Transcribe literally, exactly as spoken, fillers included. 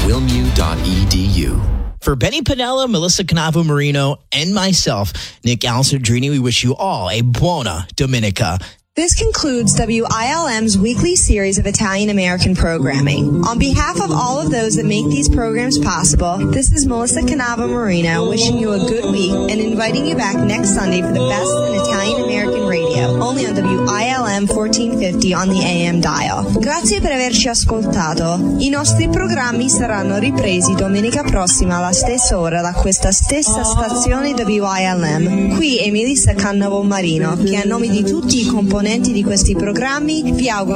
wilmu dot e d u. For Benny Pinella, Melissa Canavo Marino, and myself, Nick Alessandrini, we wish you all a buona domenica. This concludes W I L M's weekly series of Italian-American programming. On behalf of all of those that make these programs possible, this is Melissa Canavo Marino wishing you a good week and inviting you back next Sunday for the best in Italian-American radio, only on W I L M fourteen fifty on the A M dial. Grazie per averci ascoltato. I nostri programmi saranno ripresi domenica prossima alla stessa ora da questa stessa stazione W I L M. Qui è Melissa Cannavo Marino, che a nome di tutti i componenti di questi programmi vi auguro